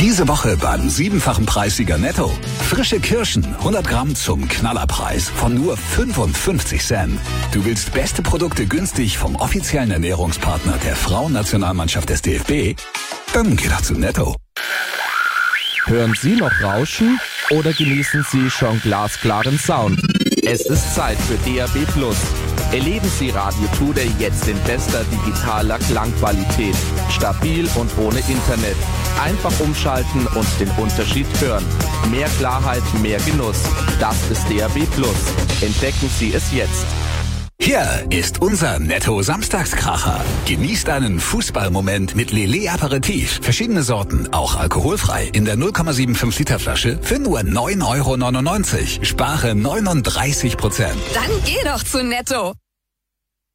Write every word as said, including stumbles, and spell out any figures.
Diese Woche beim siebenfachen Preissieger Netto. Frische Kirschen, hundert Gramm zum Knallerpreis von nur fünfundfünfzig Cent. Du willst beste Produkte günstig vom offiziellen Ernährungspartner der Frauennationalmannschaft des D F B? Dann geh doch zu Netto. Hören Sie noch Rauschen oder genießen Sie schon glasklaren Sound? Es ist Zeit für D A B Plus. Erleben Sie Radio Today jetzt in bester digitaler Klangqualität. Stabil und ohne Internet. Einfach umschalten und den Unterschied hören. Mehr Klarheit, mehr Genuss. Das ist D A B Plus. Entdecken Sie es jetzt. Hier ist unser Netto-Samstagskracher. Genießt einen Fußballmoment mit Lillet Aperitif. Verschiedene Sorten, auch alkoholfrei. In der null Komma fünfundsiebzig Liter Flasche für nur neun Euro neunundneunzig. Spare neununddreißig Prozent. Dann geh doch zu Netto.